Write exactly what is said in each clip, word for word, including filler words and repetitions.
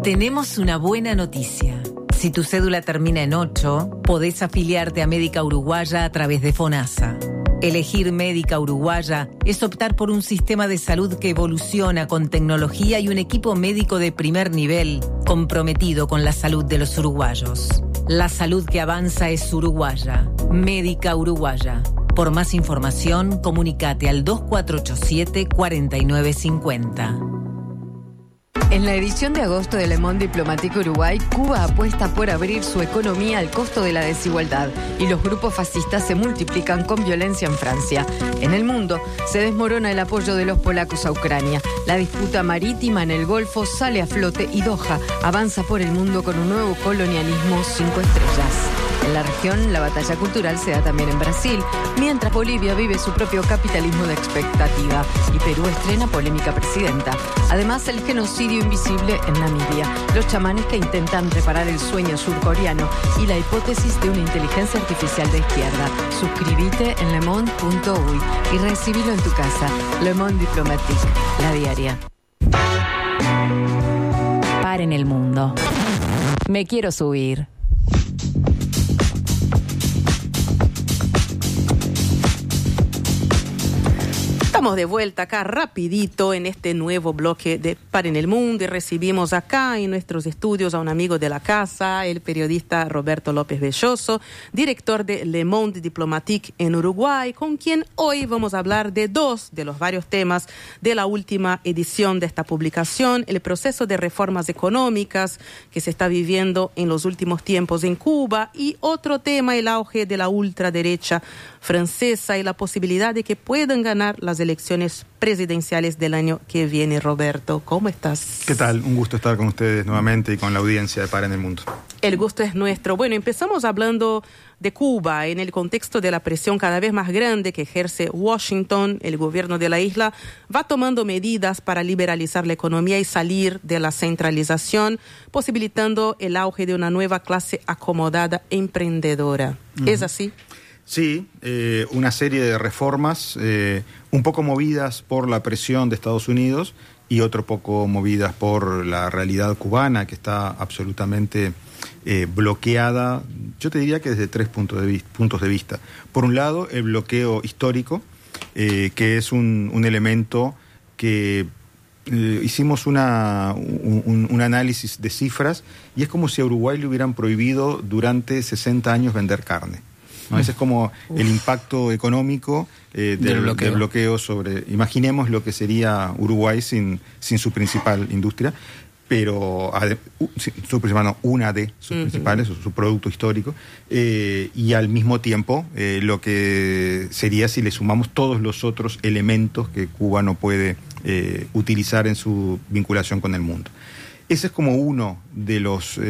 Tenemos una buena noticia. Si tu cédula termina en ocho, podés afiliarte a Médica Uruguaya a través de FONASA. Elegir Médica Uruguaya es optar por un sistema de salud que evoluciona con tecnología y un equipo médico de primer nivel comprometido con la salud de los uruguayos. La salud que avanza es uruguaya. Médica Uruguaya. Por más información, comunícate al dos cuatro ocho siete, cuatro nueve cinco cero. En la edición de agosto de Le Monde Diplomatique Uruguay, Cuba apuesta por abrir su economía al costo de la desigualdad y los grupos fascistas se multiplican con violencia en Francia. En el mundo se desmorona el apoyo de los polacos a Ucrania. La disputa marítima en el Golfo sale a flote y Doha avanza por el mundo con un nuevo colonialismo cinco estrellas. En la región, la batalla cultural se da también en Brasil, mientras Bolivia vive su propio capitalismo de expectativa y Perú estrena polémica presidenta. Además, el genocidio invisible en Namibia, los chamanes que intentan reparar el sueño surcoreano y la hipótesis de una inteligencia artificial de izquierda. Suscríbete en le monde punto uy y recibilo en tu casa. Le Monde Diplomatique, la diaria. Paren el mundo. Me quiero subir. Estamos de vuelta acá rapidito en este nuevo bloque de Paren el Mundo y recibimos acá en nuestros estudios a un amigo de la casa, el periodista Roberto López Belloso, director de Le Monde Diplomatique en Uruguay, con quien hoy vamos a hablar de dos de los varios temas de la última edición de esta publicación, el proceso de reformas económicas que se está viviendo en los últimos tiempos en Cuba y otro tema, el auge de la ultraderecha francesa y la posibilidad de que puedan ganar las elecciones presidenciales del año que viene. Roberto, ¿cómo estás? ¿Qué tal? Un gusto estar con ustedes nuevamente y con la audiencia de Paren el Mundo. El gusto es nuestro. Bueno, empezamos hablando de Cuba en el contexto de la presión cada vez más grande que ejerce Washington. El gobierno de la isla va tomando medidas para liberalizar la economía y salir de la centralización, posibilitando el auge de una nueva clase acomodada emprendedora. Uh-huh. ¿Es así? Sí, eh, una serie de reformas eh, un poco movidas por la presión de Estados Unidos y otro poco movidas por la realidad cubana, que está absolutamente eh, bloqueada, yo te diría que desde tres puntos de, vi- puntos de vista. Por un lado, el bloqueo histórico, eh, que es un, un elemento que eh, hicimos una, un, un análisis de cifras y es como si a Uruguay le hubieran prohibido durante sesenta años vender carne. ¿No? Ese es como Uf. el impacto económico eh, del, del, bloqueo. del bloqueo sobre... Imaginemos lo que sería Uruguay sin, sin su principal industria, pero uh, su principal, no, una de sus uh-huh. principales, su, su producto histórico, eh, y al mismo tiempo eh, lo que sería si le sumamos todos los otros elementos que Cuba no puede eh, utilizar en su vinculación con el mundo. Ese es como uno de los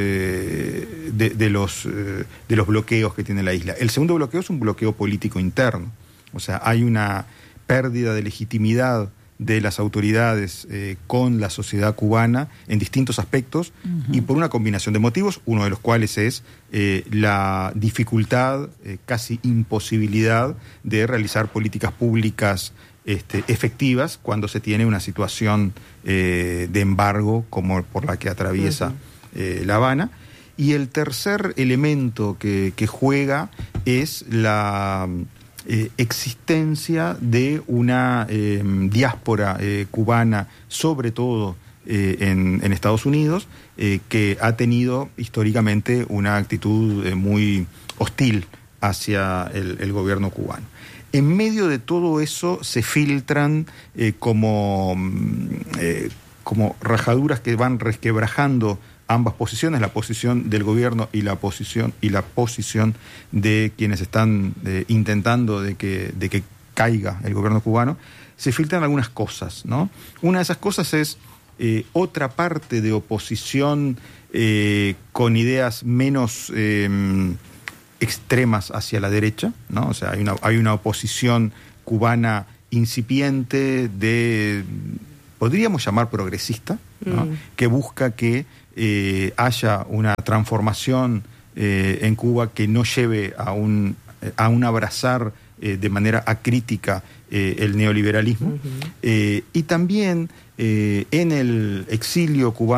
eh, de, de los eh, de los bloqueos que tiene la isla. El segundo bloqueo es un bloqueo político interno. O sea, hay una pérdida de legitimidad de las autoridades eh, con la sociedad cubana en distintos aspectos uh-huh. y por una combinación de motivos, uno de los cuales es eh, la dificultad, eh, casi imposibilidad de realizar políticas públicas Este, efectivas cuando se tiene una situación eh, de embargo como por la que atraviesa uh-huh. eh, La Habana. Y el tercer elemento que, que juega es la eh, existencia de una eh, diáspora eh, cubana, sobre todo eh, en, en Estados Unidos, eh, que ha tenido históricamente una actitud eh, muy hostil hacia el, el gobierno cubano. En medio de todo eso se filtran eh, como, eh, como rajaduras que van resquebrajando ambas posiciones, la posición del gobierno y la posición y la posición de quienes están eh, intentando de que, de que caiga el gobierno cubano. Se filtran algunas cosas, ¿no? Una de esas cosas es eh, otra parte de oposición eh, con ideas menos Eh, extremas hacia la derecha, ¿no? O sea, hay una, hay una oposición cubana incipiente de, podríamos llamar progresista, ¿no? Mm. que busca que eh, haya una transformación eh, en Cuba que no lleve a un, a un abrazar eh, de manera acrítica eh, el neoliberalismo. Uh-huh. Eh, y también eh, en el exilio cubano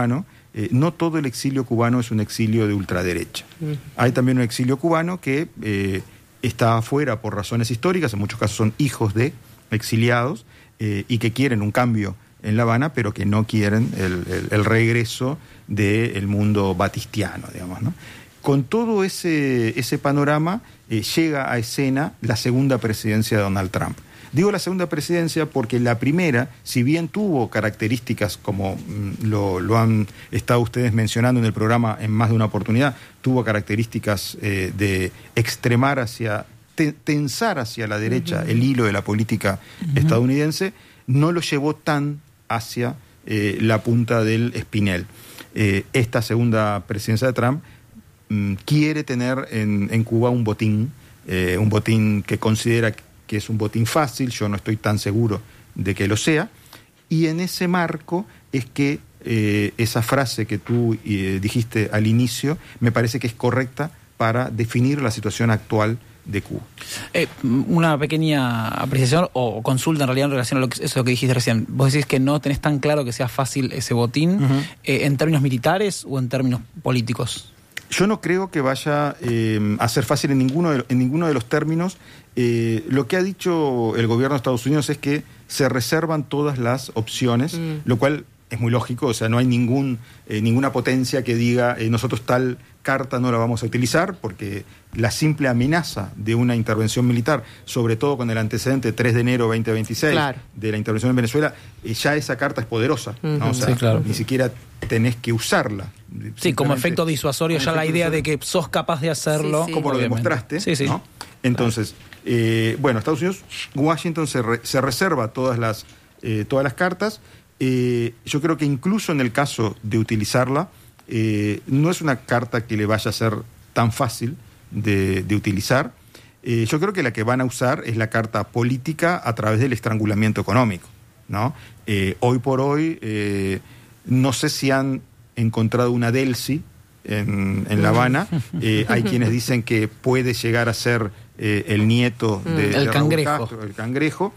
eh, no todo el exilio cubano es un exilio de ultraderecha. Uh-huh. Hay también un exilio cubano que eh, está afuera por razones históricas, en muchos casos son hijos de exiliados, eh, y que quieren un cambio en La Habana, pero que no quieren el, el, el regreso del mundo batistiano, digamos, ¿no? Con todo ese, ese panorama, eh, llega a escena la segunda presidencia de Donald Trump. Digo la segunda presidencia porque la primera, si bien tuvo características como mm, lo, lo han estado ustedes mencionando en el programa en más de una oportunidad, tuvo características eh, de extremar hacia, te, tensar hacia la derecha uh-huh. el hilo de la política uh-huh. estadounidense, no lo llevó tan hacia eh, la punta del espinel. Eh, esta segunda presidencia de Trump mm, quiere tener en, en Cuba un botín, eh, un botín que considera que es un botín fácil, yo no estoy tan seguro de que lo sea, y en ese marco es que eh, esa frase que tú eh, dijiste al inicio me parece que es correcta para definir la situación actual de Cuba. Eh, una pequeña apreciación o consulta en realidad en relación a lo que, eso que dijiste recién. Vos decís que no tenés tan claro que sea fácil ese botín, uh-huh. eh, en términos militares o en términos políticos. Yo no creo que vaya eh, a ser fácil en ninguno de, en ninguno de los términos. Eh, lo que ha dicho el gobierno de Estados Unidos es que se reservan todas las opciones, mm. lo cual es muy lógico. O sea, no hay ningún eh, ninguna potencia que diga eh, nosotros tal carta no la vamos a utilizar, porque la simple amenaza de una intervención militar, sobre todo con el antecedente tres de enero de veinte veintiséis claro. de la intervención en Venezuela, eh, ya esa carta es poderosa, uh-huh. ¿no? O sea, sí, claro. ni siquiera tenés que usarla. Sí, como efecto disuasorio, ya la idea de que sos capaz de hacerlo. Sí, sí. Como lo demostraste, sí, sí. ¿no? Entonces, eh, bueno, Estados Unidos, Washington se, re, se reserva todas las, eh, todas las cartas. Eh, yo creo que incluso en el caso de utilizarla, eh, no es una carta que le vaya a ser tan fácil de, de utilizar. Eh, yo creo que la que van a usar es la carta política a través del estrangulamiento económico, ¿no? Eh, hoy por hoy, eh, no sé si han encontrado una Delcy en, en La Habana. Eh, hay quienes dicen que puede llegar a ser eh, el nieto de, el de cangrejo. Raúl Castro, el cangrejo,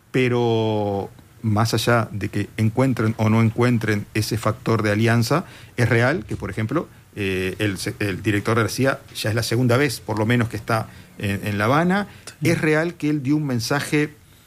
pero más allá de que encuentren o no encuentren ese factor de alianza, es real que, por ejemplo, eh, el, el director García ya es la segunda vez, por lo menos, que está en, en La Habana. Sí. Es real que él dio un mensaje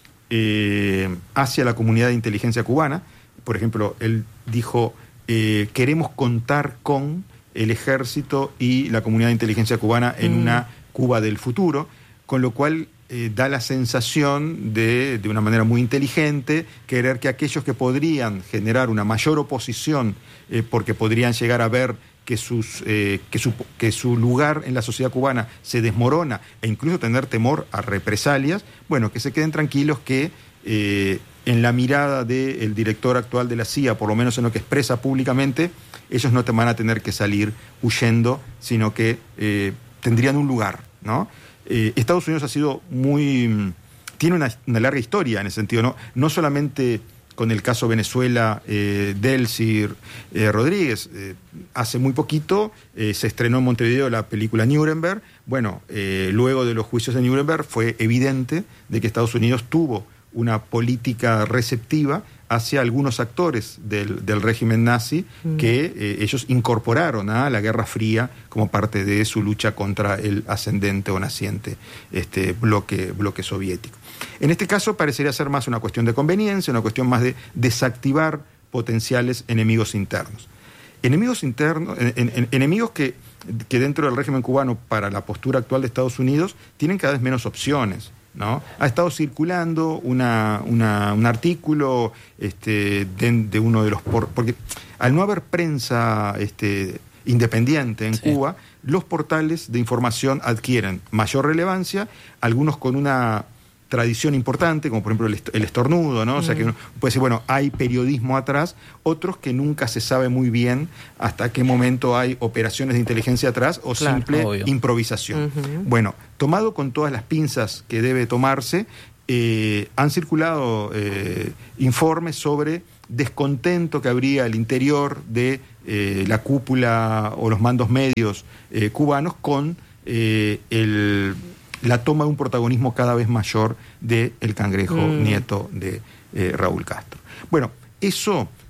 eh, hacia la comunidad de inteligencia cubana. Por ejemplo, él dijo, eh, queremos contar con el ejército y la comunidad de inteligencia cubana en mm. una Cuba del futuro, con lo cual Eh, da la sensación de, de una manera muy inteligente, querer que aquellos que podrían generar una mayor oposición, eh, porque podrían llegar a ver que, sus, eh, que, su, que su lugar en la sociedad cubana se desmorona e incluso tener temor a represalias, bueno, que se queden tranquilos que eh, en la mirada del director actual de la C I A, por lo menos en lo que expresa públicamente, ellos no te van a tener que salir huyendo, sino que eh, tendrían un lugar, ¿no? Eh, Estados Unidos ha sido muy... tiene una, una larga historia en ese sentido, ¿no? No solamente con el caso Venezuela, eh, Delcy eh, Rodríguez. Eh, hace muy poquito eh, se estrenó en Montevideo la película Nuremberg. Bueno, eh, luego de los juicios de Nuremberg fue evidente de que Estados Unidos tuvo una política receptiva hacia algunos actores del, del régimen nazi mm. que eh, ellos incorporaron a la Guerra Fría como parte de su lucha contra el ascendente o naciente este bloque, bloque soviético. En este caso parecería ser más una cuestión de conveniencia, una cuestión más de desactivar potenciales enemigos internos. Enemigos internos, en, en, enemigos que, que dentro del régimen cubano, para la postura actual de Estados Unidos, tienen cada vez menos opciones, ¿no? Ha estado circulando una, una, un artículo este, de, de uno de los... Por, porque al no haber prensa este, independiente en sí. Cuba, los portales de información adquieren mayor relevancia, algunos con una tradición importante, como por ejemplo el, el estornudo, ¿no? Mm. O sea que uno puede decir, bueno, hay periodismo atrás, otros que nunca se sabe muy bien hasta qué momento hay operaciones de inteligencia atrás o claro, simple obvio. improvisación. Uh-huh. Bueno, tomado con todas las pinzas que debe tomarse, eh, han circulado eh, informes sobre descontento que habría al interior de eh, la cúpula o los mandos medios eh, cubanos con eh, el... la toma de un protagonismo cada vez mayor de el cangrejo mm. nieto de eh, Raúl Castro. Bueno, eso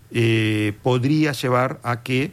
eh, podría llevar a que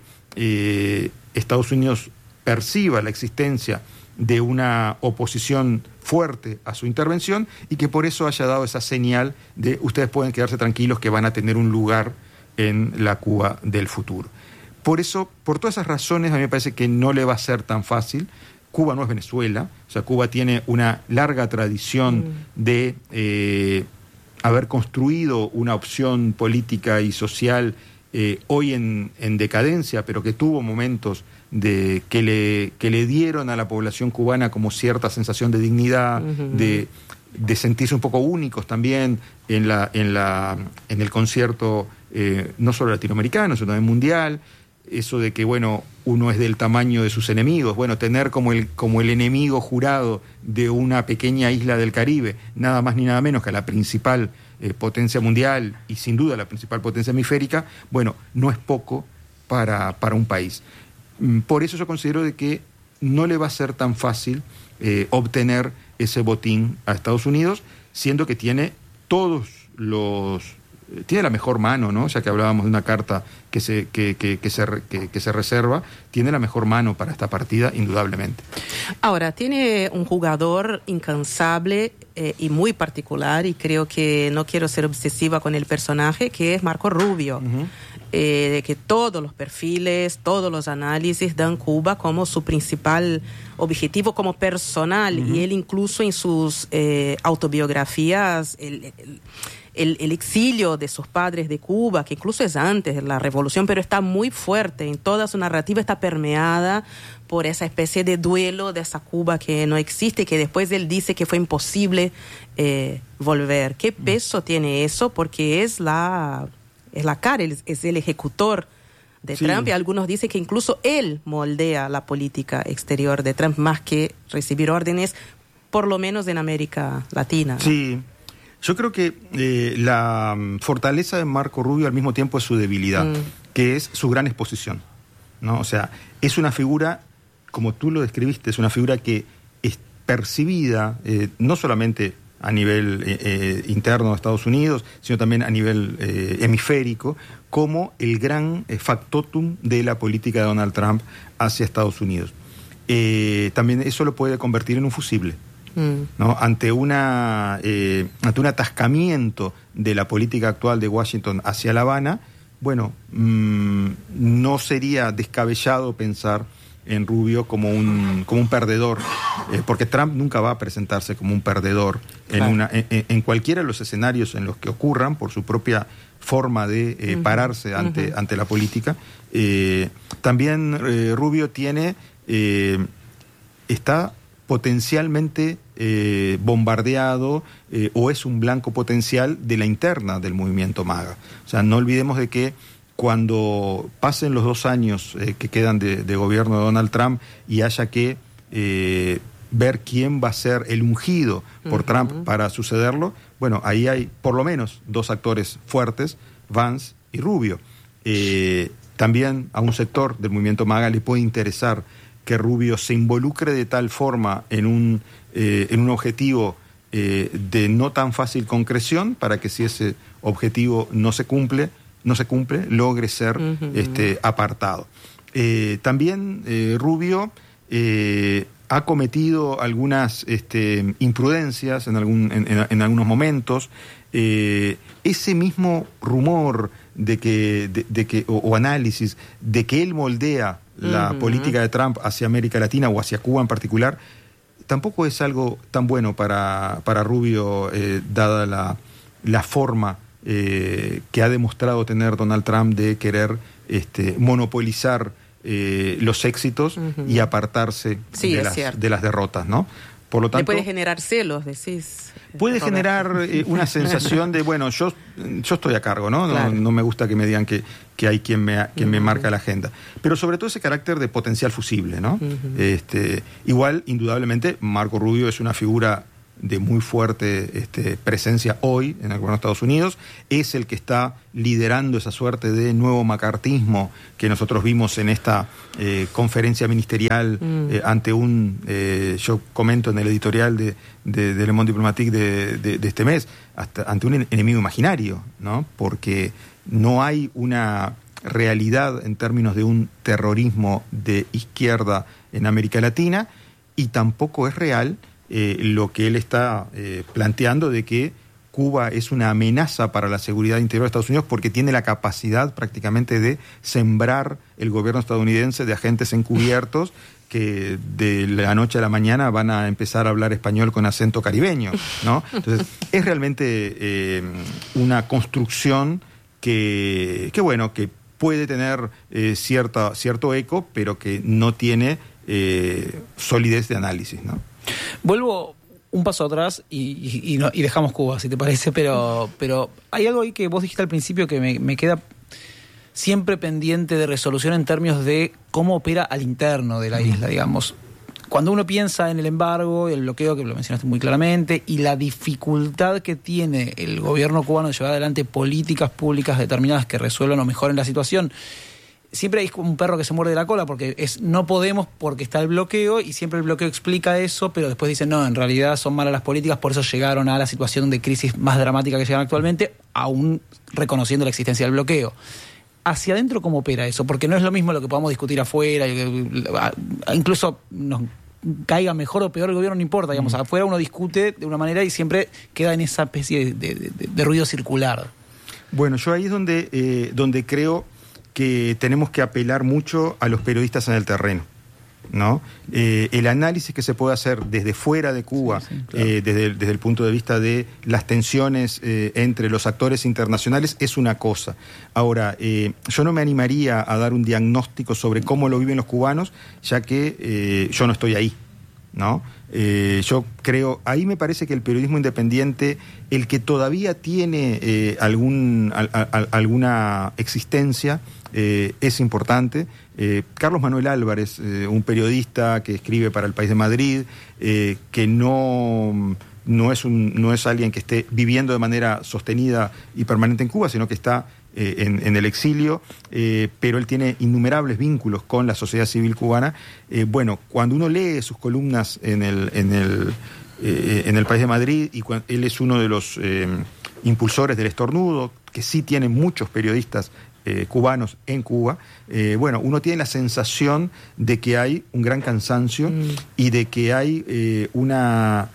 eh, Estados Unidos perciba la existencia de una oposición fuerte a su intervención y que por eso haya dado esa señal de ustedes pueden quedarse tranquilos que van a tener un lugar en la Cuba del futuro. Por eso, por todas esas razones, a mí me parece que no le va a ser tan fácil. Cuba no es Venezuela, o sea, Cuba tiene una larga tradición mm. de eh, haber construido una opción política y social eh, hoy en, en decadencia, pero que tuvo momentos de que le, que le dieron a la población cubana como cierta sensación de dignidad, uh-huh. de, de sentirse un poco únicos también en, la, en, la, en el concierto eh, no solo latinoamericano, sino también mundial. Eso de que, bueno, uno es del tamaño de sus enemigos, bueno, tener como el, como el enemigo jurado de una pequeña isla del Caribe, nada más ni nada menos que la principal eh, potencia mundial y sin duda la principal potencia hemisférica, bueno, no es poco para, para un país. Por eso yo considero de que no le va a ser tan fácil eh, obtener ese botín a Estados Unidos, siendo que tiene todos los... tiene la mejor mano, ¿no? Ya que hablábamos de una carta que se, que, que, que se, que, que se reserva, tiene la mejor mano para esta partida, indudablemente. Ahora, tiene un jugador incansable eh, y muy particular, y creo que no quiero ser obsesiva con el personaje, que es Marco Rubio. Uh-huh. Eh, de que todos los perfiles, todos los análisis dan Cuba como su principal objetivo como personal, uh-huh. y él incluso en sus eh, autobiografías, el, el, el, el exilio de sus padres de Cuba, que incluso es antes de la revolución, pero está muy fuerte, en toda su narrativa está permeada por esa especie de duelo de esa Cuba que no existe, que después él dice que fue imposible eh, volver. ¿Qué peso uh-huh. tiene eso? Porque es la... es la cara, es el ejecutor de sí. Trump, y algunos dicen que incluso él moldea la política exterior de Trump más que recibir órdenes, por lo menos en América Latina, ¿no? Sí, yo creo que eh, la fortaleza de Marco Rubio al mismo tiempo es su debilidad, mm. que es su gran exposición, ¿no? O sea, es una figura, como tú lo describiste, es una figura que es percibida eh, no solamente a nivel eh, eh, interno de Estados Unidos, sino también a nivel eh, hemisférico, como el gran eh, factotum de la política de Donald Trump hacia Estados Unidos. Eh, también eso lo puede convertir en un fusible, mm. ¿no? Ante una eh, ante un atascamiento de la política actual de Washington hacia La Habana, bueno, mmm, no sería descabellado pensar en Rubio como un como un perdedor, eh, porque Trump nunca va a presentarse como un perdedor en claro. una en, en cualquiera de los escenarios en los que ocurran, por su propia forma de eh, uh-huh. pararse ante uh-huh. ante la política. Eh, también eh, Rubio tiene eh, está potencialmente eh, bombardeado eh, o es un blanco potencial de la interna del movimiento MAGA. O sea, no olvidemos de que cuando pasen los dos años eh, que quedan de, de gobierno de Donald Trump y haya que eh, ver quién va a ser el ungido por uh-huh. Trump para sucederlo, bueno, ahí hay por lo menos dos actores fuertes, Vance y Rubio. Eh, también a un sector del movimiento MAGA le puede interesar que Rubio se involucre de tal forma en un, eh, en un objetivo eh, de no tan fácil concreción, para que si ese objetivo no se cumple, no se cumple, logre ser uh-huh. este, apartado. Eh, también eh, Rubio eh, ha cometido algunas este, imprudencias en, algún, en, en, en algunos momentos. Eh, ese mismo rumor de que, de, de que o, o análisis de que él moldea la uh-huh. política de Trump hacia América Latina o hacia Cuba en particular, tampoco es algo tan bueno para, para Rubio, eh, dada la, la forma Eh, que ha demostrado tener Donald Trump de querer este, monopolizar eh, los éxitos uh-huh. y apartarse sí, de, las, de las derrotas, ¿no? Por lo tanto, le puede generar celos, decís. Puede Robert. generar eh, una sensación de, bueno, yo, yo estoy a cargo, ¿no? Claro. No, no me gusta que me digan que, que hay quien me, quien uh-huh. me marca la agenda. Pero sobre todo ese carácter de potencial fusible, ¿no? Uh-huh. Este, igual, indudablemente, Marco Rubio es una figura de muy fuerte este, presencia hoy en el gobierno de Estados Unidos, es el que está liderando esa suerte de nuevo macartismo que nosotros vimos en esta eh, conferencia ministerial mm. eh, ante un, eh, yo comento en el editorial de, de, de Le Monde Diplomatique de, de, de este mes, hasta ante un enemigo imaginario, ¿no? Porque no hay una realidad en términos de un terrorismo de izquierda en América Latina, y tampoco es real eh, lo que él está eh, planteando de que Cuba es una amenaza para la seguridad interior de Estados Unidos porque tiene la capacidad prácticamente de sembrar el gobierno estadounidense de agentes encubiertos que de la noche a la mañana van a empezar a hablar español con acento caribeño, ¿no? Entonces, es realmente eh, una construcción que, que, bueno, que puede tener eh, cierta, cierto eco, pero que no tiene eh, solidez de análisis, ¿no? Vuelvo un paso atrás y, y, y, no, y dejamos Cuba, si te parece, pero, pero hay algo ahí que vos dijiste al principio que me, me queda siempre pendiente de resolución en términos de cómo opera al interno de la isla, digamos. Cuando uno piensa en el embargo, el bloqueo, que lo mencionaste muy claramente, y la dificultad que tiene el gobierno cubano de llevar adelante políticas públicas determinadas que resuelvan o mejoren la situación, siempre hay como un perro que se muerde la cola porque es no podemos porque está el bloqueo, y siempre el bloqueo explica eso, pero después dicen no, en realidad son malas las políticas, por eso llegaron a la situación de crisis más dramática que llegan actualmente, aún reconociendo la existencia del bloqueo. Hacia adentro, ¿cómo opera eso? Porque no es lo mismo lo que podamos discutir afuera, incluso nos caiga mejor o peor el gobierno, no importa, digamos, afuera uno discute de una manera y siempre queda en esa especie de, de, de, de ruido circular. Bueno, yo ahí es donde, eh, donde creo que tenemos que apelar mucho a los periodistas en el terreno, ¿no? Eh, el análisis que se puede hacer desde fuera de Cuba, sí, sí, claro. eh, desde, desde el punto de vista de las tensiones eh, entre los actores internacionales, es una cosa. Ahora, eh, yo no me animaría a dar un diagnóstico sobre cómo lo viven los cubanos, ya que eh, yo no estoy ahí, ¿no? Eh, yo creo, ahí me parece que el periodismo independiente, el que todavía tiene eh, algún, a, a, alguna existencia, eh, es importante. Eh, Carlos Manuel Álvarez, eh, un periodista que escribe para El País de Madrid, eh, que no, no, es un, no es alguien que esté viviendo de manera sostenida y permanente en Cuba, sino que está eh, en, en el exilio, eh, pero él tiene innumerables vínculos con la sociedad civil cubana. Eh, bueno, cuando uno lee sus columnas en el, en el, eh, en el País de Madrid, y cuando, él es uno de los eh, impulsores del estornudo, que sí tiene muchos periodistas Eh, cubanos en Cuba, eh, bueno, uno tiene la sensación de que hay un gran cansancio mm. y de que hay eh, una...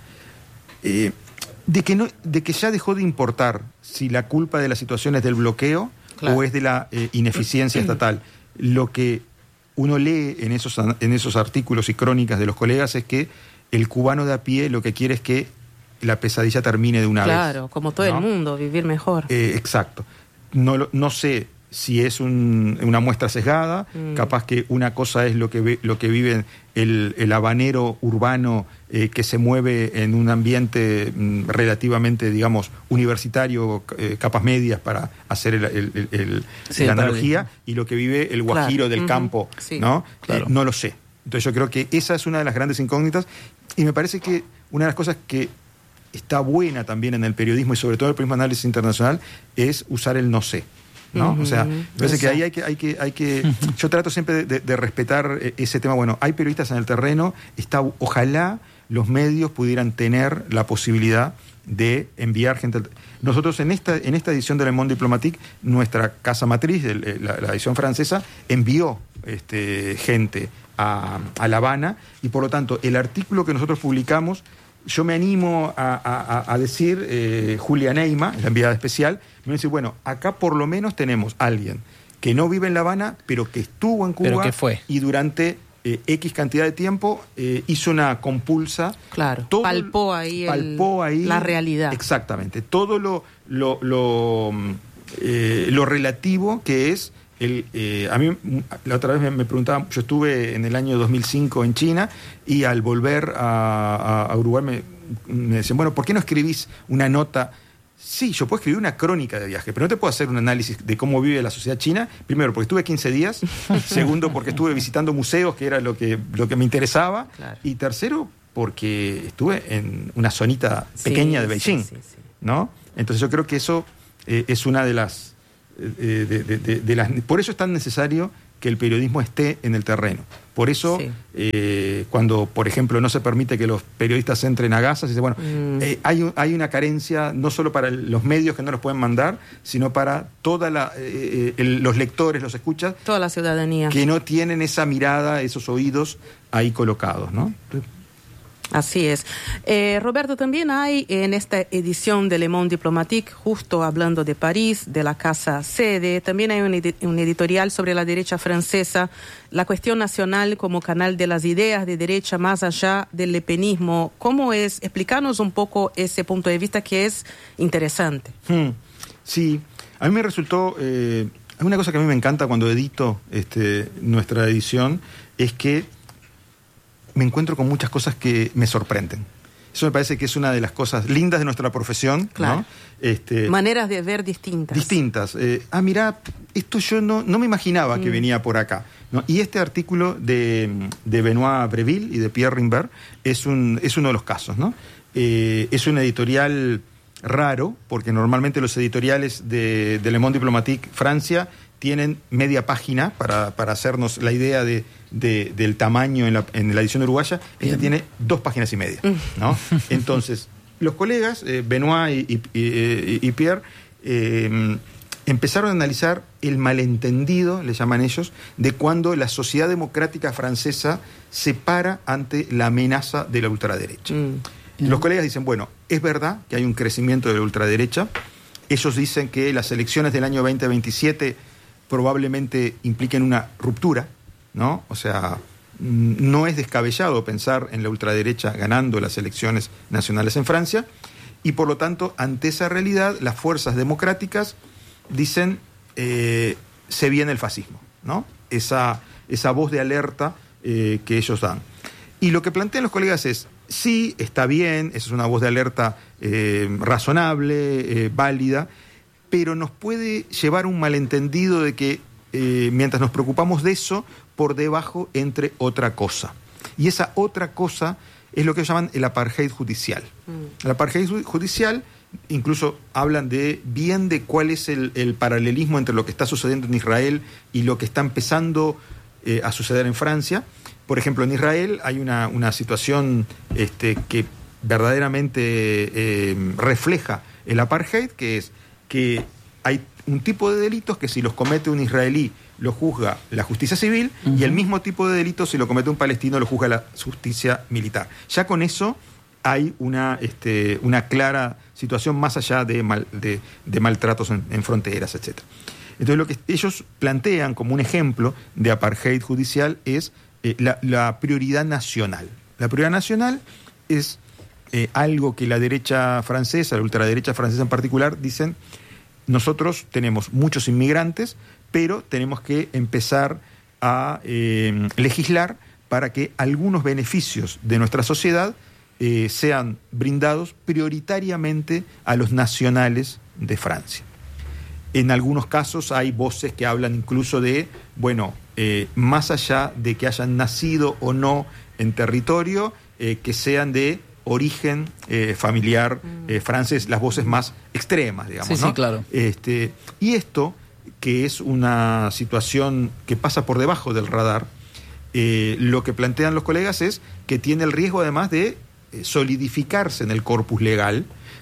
Eh, de, que no, de que ya dejó de importar si la culpa de la situación es del bloqueo, claro, o es de la eh, ineficiencia estatal. Lo que uno lee en esos, en esos artículos y crónicas de los colegas es que el cubano de a pie lo que quiere es que la pesadilla termine de una claro, vez. Claro, como todo, ¿no?, el mundo, vivir mejor. Eh, exacto. No, no sé si es un, una muestra sesgada, mm. capaz que una cosa es lo que ve, lo que vive el, el habanero urbano eh, que se mueve en un ambiente mm, relativamente, digamos, universitario, eh, capas medias para hacer el, el, el, sí, la analogía, vale, y lo que vive el guajiro, claro, del uh-huh, campo, sí, ¿no? Claro. Eh, no lo sé. Entonces yo creo que esa es una de las grandes incógnitas, y me parece que una de las cosas que está buena también en el periodismo, y sobre todo en el periodismo de análisis internacional, es usar el no sé, ¿no? Uh-huh. O sea, me parece que ahí hay que, hay que, hay que uh-huh. yo trato siempre de, de respetar ese tema. Bueno, hay periodistas en el terreno, está, ojalá los medios pudieran tener la posibilidad de enviar gente. Nosotros en esta, en esta edición de Le Monde Diplomatique, nuestra casa matriz, la, la edición francesa, envió este, gente a, a La Habana, y por lo tanto el artículo que nosotros publicamos, yo me animo a, a, a decir, eh, Julia Neima, la enviada especial, me dice, bueno, acá por lo menos tenemos a alguien que no vive en La Habana, pero que estuvo en Cuba, pero que fue, y durante eh, X cantidad de tiempo eh, hizo una compulsa. Claro, todo, palpó ahí, palpó el, ahí la realidad. Exactamente, todo lo, lo, lo, eh, lo relativo que es. El, eh, a mí la otra vez me, me preguntaban, yo estuve en el año dos mil cinco en China, y al volver a, a, a Uruguay me, me decían, bueno, ¿por qué no escribís una nota? Sí, yo puedo escribir una crónica de viaje, pero no te puedo hacer un análisis de cómo vive la sociedad china. Primero, porque estuve quince días. Segundo, porque estuve visitando museos, que era lo que, lo que me interesaba. Claro. Y tercero, porque estuve en una zonita pequeña sí, de Beijing, sí, sí, sí. ¿no? Entonces yo creo que eso eh, es una de las, eh, de, de, de, de las... Por eso es tan necesario que el periodismo esté en el terreno. Por eso, sí. eh, cuando, por ejemplo, no se permite que los periodistas entren a Gaza, se dice, bueno, mm. eh, hay, hay una carencia no solo para el, los medios que no los pueden mandar, sino para toda la, eh, el, los lectores, los escuchas. Toda la ciudadanía. Que no tienen esa mirada, esos oídos ahí colocados, ¿no? Entonces, así es. Eh, Roberto, también hay en esta edición de Le Monde Diplomatique, justo hablando de París, de la casa sede, también hay un, edi- un editorial sobre la derecha francesa, la cuestión nacional como canal de las ideas de derecha más allá del lepenismo. ¿Cómo es? Explícanos un poco ese punto de vista que es interesante. Hmm. Sí, a mí me resultó... Eh, una cosa que a mí me encanta cuando edito este, nuestra edición es que me encuentro con muchas cosas que me sorprenden. Eso me parece que es una de las cosas lindas de nuestra profesión. Claro. ¿No? Este, Maneras de ver distintas. Distintas. Eh, ah, mirá, esto yo no, no me imaginaba mm. que venía por acá, ¿no? Y este artículo de, de Benoît Breville y de Pierre Rimbert es, un, es uno de los casos, ¿no? Eh, es un editorial raro, porque normalmente los editoriales de, de Le Monde Diplomatique Francia tienen media página para, para hacernos la idea de, de, del tamaño en la, en la edición uruguaya. Esta tiene dos páginas y media, ¿no? Entonces, los colegas, eh, Benoît y, y, y, y Pierre, eh, empezaron a analizar el malentendido, le llaman ellos, de cuando la sociedad democrática francesa se para ante la amenaza de la ultraderecha. Mm. Los colegas dicen, bueno, es verdad que hay un crecimiento de la ultraderecha. Ellos dicen que las elecciones del año veinte veintisiete probablemente impliquen una ruptura, ¿no? O sea, no es descabellado pensar en la ultraderecha ganando las elecciones nacionales en Francia, y por lo tanto, ante esa realidad, las fuerzas democráticas dicen, eh, se viene el fascismo, ¿no? Esa, esa voz de alerta eh, que ellos dan. Y lo que plantean los colegas es, sí, está bien, esa es una voz de alerta eh, razonable, eh, válida, pero nos puede llevar un malentendido de que eh, mientras nos preocupamos de eso, por debajo entre otra cosa. Y esa otra cosa es lo que llaman el apartheid judicial. Mm. El apartheid judicial, incluso hablan de bien de cuál es el, el paralelismo entre lo que está sucediendo en Israel y lo que está empezando eh, a suceder en Francia. Por ejemplo, en Israel hay una, una situación este, que verdaderamente eh, refleja el apartheid, que es que hay un tipo de delitos que si los comete un israelí lo juzga la justicia civil, uh-huh. y el mismo tipo de delitos si lo comete un palestino lo juzga la justicia militar. Ya con eso hay una, este, una clara situación más allá de, mal, de, de maltratos en, en fronteras, etcétera. Entonces lo que ellos plantean como un ejemplo de apartheid judicial es eh, la, la prioridad nacional. La prioridad nacional es eh, algo que la derecha francesa, la ultraderecha francesa en particular, dicen: nosotros tenemos muchos inmigrantes, pero tenemos que empezar a eh, legislar para que algunos beneficios de nuestra sociedad eh, sean brindados prioritariamente a los nacionales de Francia. En algunos casos hay voces que hablan incluso de, bueno, eh, más allá de que hayan nacido o no en territorio, eh, que sean de origen eh, familiar eh, francés, las voces más extremas, digamos, sí, ¿no? Sí, claro. Este, y esto, que es una situación que pasa por debajo del radar, eh, lo que plantean los colegas es que tiene el riesgo, además de eh, solidificarse en el corpus legal,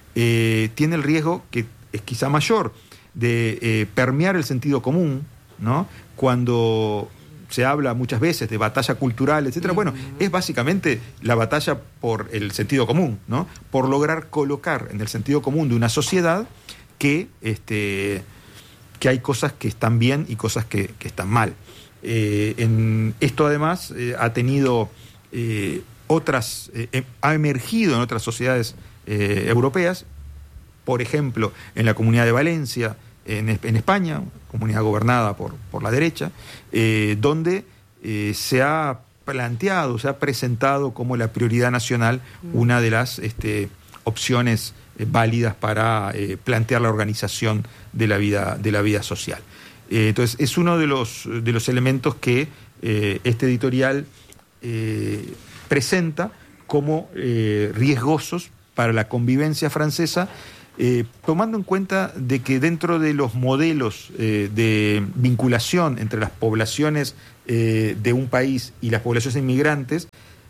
eh, tiene el riesgo, que es quizá mayor, de eh, permear el sentido común, ¿no? Cuando se habla muchas veces de batalla cultural, etcétera. Bueno, es básicamente la batalla por el sentido común, ¿no? Por lograr colocar en el sentido común de una sociedad que, este, que hay cosas que están bien y cosas que, que están mal. Eh, en, esto además eh, ha tenido eh, otras, eh, ha emergido en otras sociedades eh, europeas, por ejemplo, en la Comunidad de Valencia, en, en España, comunidad gobernada por, por la derecha, eh, donde eh, se ha planteado, se ha presentado como la prioridad nacional una de las este, opciones eh, válidas para eh, plantear la organización de la vida, de la vida social. Eh, entonces, es uno de los, de los elementos que eh, este editorial eh, presenta como eh, riesgosos para la convivencia francesa, eh, tomando en cuenta de que dentro de los modelos eh, de vinculación entre las poblaciones eh, de un país y las poblaciones inmigrantes,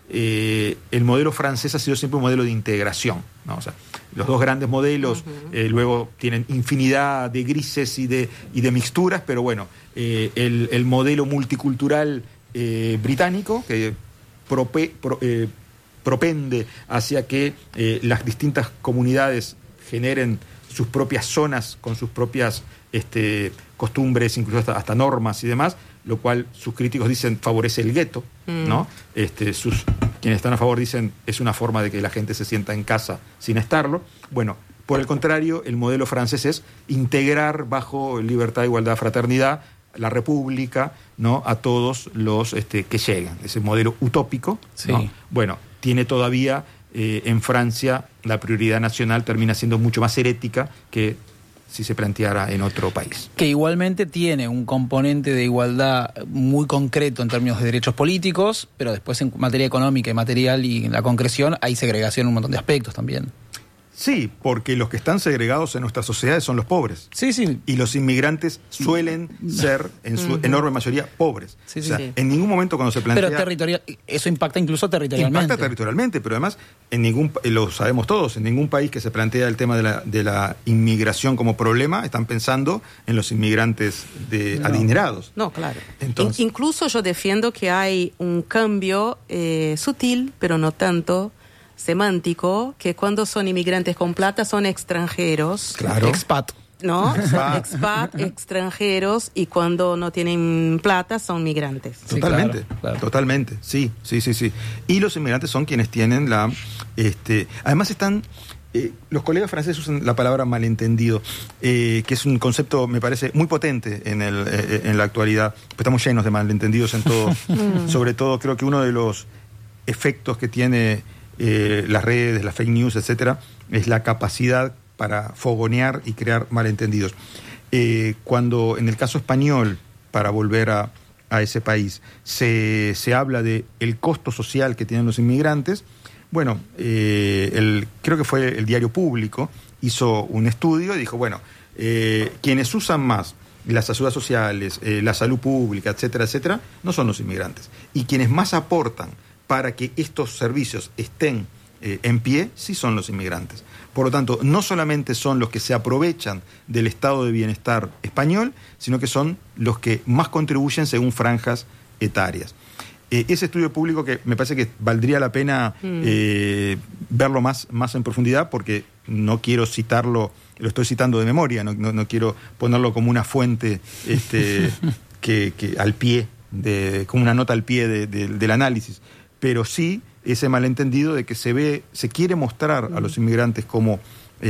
eh, el modelo francés ha sido siempre un modelo de integración, ¿no? O sea, los dos grandes modelos uh-huh. eh, luego tienen infinidad de grises y de, y de mixturas, pero bueno, eh, el, el modelo multicultural eh, británico, que prope, pro, eh, propende hacia que eh, las distintas comunidades generen sus propias zonas con sus propias este, costumbres, incluso hasta, hasta normas y demás, lo cual sus críticos dicen favorece el gueto, mm. ¿no? Este, sus, quienes están a favor dicen es una forma de que la gente se sienta en casa sin estarlo. Bueno, por el contrario, el modelo francés es integrar bajo libertad, igualdad, fraternidad, la república, ¿no? A todos los este, que llegan. Ese modelo utópico, sí. ¿no? Bueno, tiene todavía eh, en Francia la prioridad nacional termina siendo mucho más herética que si se planteara en otro país. Que igualmente tiene un componente de igualdad muy concreto en términos de derechos políticos, pero después en materia económica y material y en la concreción hay segregación en un montón de aspectos también. Sí, porque los que están segregados en nuestras sociedades son los pobres. Sí, sí. Y los inmigrantes suelen ser, en su uh-huh. enorme mayoría, pobres. Sí, sí, o sea, sí. en ningún momento cuando se plantea... Pero territorial, eso impacta incluso territorialmente. Impacta territorialmente, pero además, en ningún, lo sabemos todos, en ningún país que se plantea el tema de la, de la inmigración como problema, están pensando en los inmigrantes de no. adinerados. No, claro. Entonces, In- incluso yo defiendo que hay un cambio eh, sutil, pero no tanto, semántico, que cuando son inmigrantes con plata son extranjeros. Claro. Expat. ¿No? Son expat, extranjeros, y cuando no tienen plata son migrantes. Sí, totalmente, claro, claro. totalmente, sí, sí, sí, sí. Y los inmigrantes son quienes tienen la... este además están... Eh, los colegas franceses usan la palabra malentendido, eh, que es un concepto, me parece, muy potente en, el, eh, en la actualidad. Estamos llenos de malentendidos en todo. Sobre todo, creo que uno de los efectos que tiene... Eh, las redes, las fake news, etcétera, es la capacidad para fogonear y crear malentendidos. Eh, cuando en el caso español, para volver a, a ese país, se, se habla de el costo social que tienen los inmigrantes, bueno, eh, el, creo que fue el Diario Público, hizo un estudio y dijo, bueno, eh, quienes usan más las ayudas sociales, eh, la salud pública, etcétera, etcétera, no son los inmigrantes. Y quienes más aportan para que estos servicios estén eh, en pie, sí son los inmigrantes. Por lo tanto, no solamente son los que se aprovechan del estado de bienestar español, sino que son los que más contribuyen según franjas etarias. Eh, ese estudio público que me parece que valdría la pena mm. eh, verlo más, más en profundidad, porque no quiero citarlo, lo estoy citando de memoria, no, no, no quiero ponerlo como una fuente este, que, que al pie, de, como una nota al pie de, de, del análisis. Pero sí ese malentendido de que se ve, se quiere mostrar a los inmigrantes como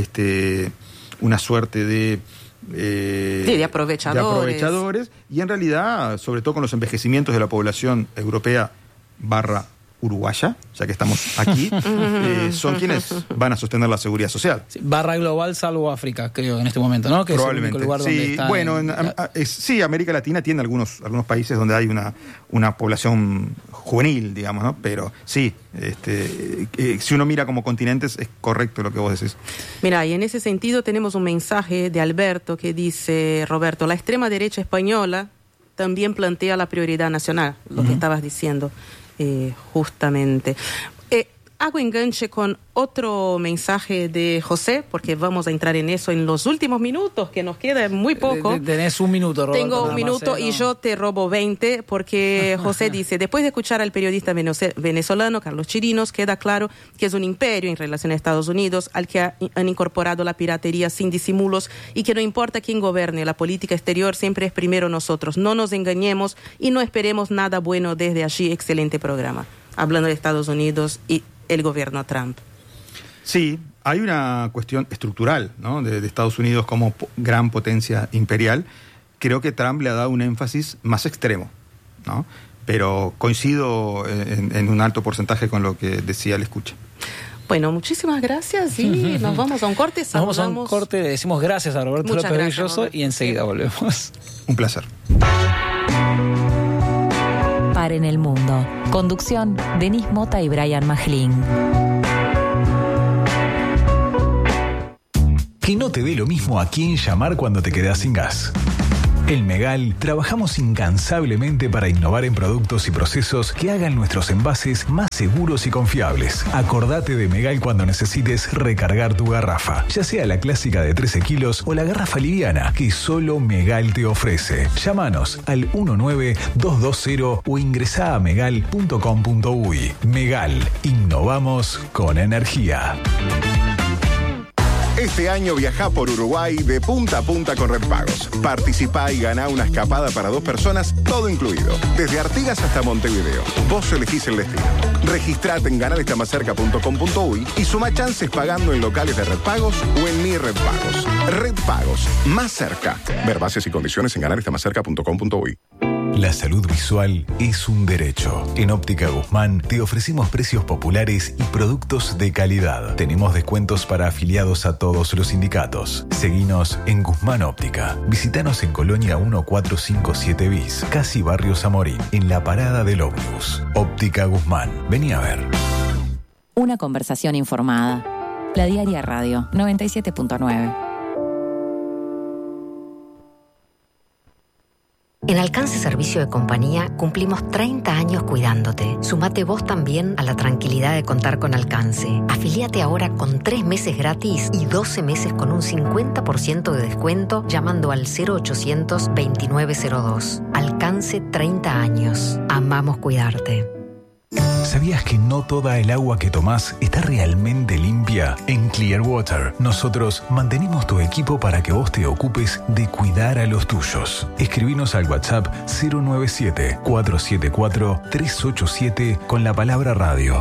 este una suerte de, eh, sí, de aprovechadores. de aprovechadores, y en realidad, sobre todo con los envejecimientos de la población europea barra uruguaya, ya que estamos aquí, eh, son quienes van a sostener la seguridad social. Sí, barra global salvo África, creo, en este momento, ¿no? Que probablemente. Es el único lugar sí, donde está bueno, en, en, a, es, sí, América Latina tiene algunos algunos países donde hay una, una población juvenil, digamos, ¿no? Pero sí, este, eh, si uno mira como continentes, es correcto lo que vos decís. Mira, y en ese sentido tenemos un mensaje de Alberto que dice, Roberto, la extrema derecha española también plantea la prioridad nacional, lo uh-huh. que estabas diciendo. Eh, justamente. Eh, hago enganche con otro mensaje de José, porque vamos a entrar en eso en los últimos minutos, que nos queda muy poco. Tenés un minuto, Roberto. Tengo un minuto más, ¿eh? Y yo te robo veinte, porque José dice, después de escuchar al periodista venezolano Carlos Chirinos, queda claro que es un imperio en relación a Estados Unidos, al que ha, han incorporado la piratería sin disimulos, y que no importa quién gobierne la política exterior, siempre es primero nosotros. No nos engañemos y no esperemos nada bueno desde allí. Excelente programa. Hablando de Estados Unidos y el gobierno Trump. Sí, hay una cuestión estructural, ¿no? de, de Estados Unidos como po- gran potencia imperial. Creo que Trump le ha dado un énfasis más extremo, ¿no? Pero coincido en, en un alto porcentaje con lo que decía el escucha. Bueno, muchísimas gracias y nos vamos a un corte. Nos vamos a un corte, le decimos gracias a Roberto Muchas López gracias, Belloso y enseguida volvemos. Un placer. Paren el Mundo. Conducción, Denis Mota y Brian Majlin. Que no te dé lo mismo a quién llamar cuando te quedas sin gas. En Megal trabajamos incansablemente para innovar en productos y procesos que hagan nuestros envases más seguros y confiables. Acordate de Megal cuando necesites recargar tu garrafa, ya sea la clásica de trece kilos o la garrafa liviana que solo Megal te ofrece. Llámanos al uno nueve dos dos cero o ingresá a megal punto com punto uy. Megal, innovamos con energía. Este año viajá por Uruguay de punta a punta con Red Pagos. Participá y ganá una escapada para dos personas, todo incluido. Desde Artigas hasta Montevideo. Vos elegís el destino. Registrate en ganar está más cerca punto com punto uy y suma chances pagando en locales de Red Pagos o en Mi Red Pagos. Red Pagos, más cerca. Ver bases y condiciones en ganar está más cerca punto com punto uy. La salud visual es un derecho. En Óptica Guzmán te ofrecemos precios populares y productos de calidad. Tenemos descuentos para afiliados a todos los sindicatos. Seguinos en Guzmán Óptica. Visítanos en Colonia mil cuatrocientos cincuenta y siete bis, casi Barrio Zamorín, en la parada del ómnibus. Óptica Guzmán. Vení a ver. Una conversación informada. La Diaria Radio noventa y siete punto nueve. En Alcance Servicio de Compañía cumplimos treinta años cuidándote. Sumate vos también a la tranquilidad de contar con Alcance. Afiliate ahora con tres meses gratis y doce meses con un cincuenta por ciento de descuento llamando al cero ochocientos veintinueve cero dos. Alcance treinta años. Amamos cuidarte. ¿Sabías que no toda el agua que tomás está realmente limpia? En Clearwater, nosotros mantenemos tu equipo para que vos te ocupes de cuidar a los tuyos. Escribinos al WhatsApp cero nueve siete, cuatro siete cuatro, tres ocho siete con la palabra radio.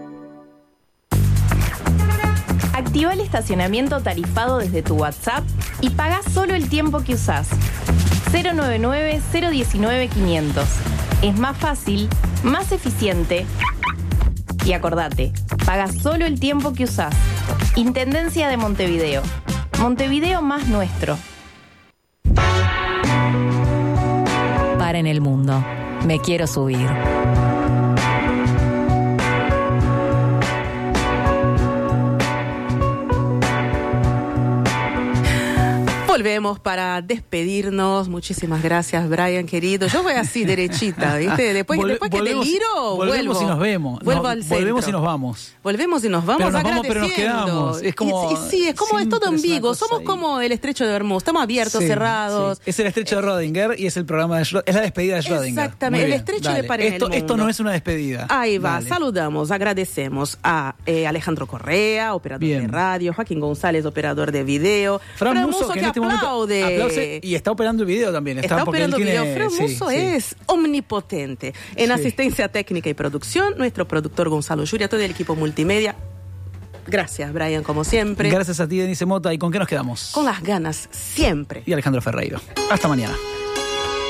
Activa el estacionamiento tarifado desde tu WhatsApp y paga solo el tiempo que usás. cero nueve nueve, cero uno nueve, quinientos. Es más fácil, más eficiente. Y acordate, paga solo el tiempo que usás. Intendencia de Montevideo. Montevideo más nuestro. Paren el Mundo. Me quiero subir. Volvemos para despedirnos. Muchísimas gracias, Brian, querido. Yo voy así, derechita, ¿viste? Después, Vol- después que volvemos- deliro, volvemos vuelvo. y nos vemos. Vuelvo No, al centro. volvemos y nos vamos. Volvemos y nos vamos Pero nos vamos, pero nos agradeciendo. quedamos. Es como- Y, y sí, es como es todo siempre en es una vivo. cosa Somos ahí. como el estrecho de Bermúdez. Estamos abiertos, Sí, cerrados. sí. Es el estrecho de Rödinger y es el programa de Schrö- es la despedida de Schrödinger. Exactamente, Muy el bien, estrecho de dale. Paren el esto, esto Mundo. no es una despedida. Ahí va, Dale. saludamos, agradecemos a eh, Alejandro Correa, operador Bien. de radio, Joaquín González, operador de video, Fran Musso, que, que en este momento aplaude. aplaude y está operando el video también. Está, Está porque él operando tiene- video. Fran sí, Musso sí. es omnipotente. En Sí. asistencia técnica y producción, nuestro productor Gonzalo Yuria, todo el equipo multimedia. Gracias, Brian, como siempre. Gracias a ti, Denise Mota. ¿Y con qué nos quedamos? Con las ganas, siempre. Y Alejandro Ferreiro. Hasta mañana.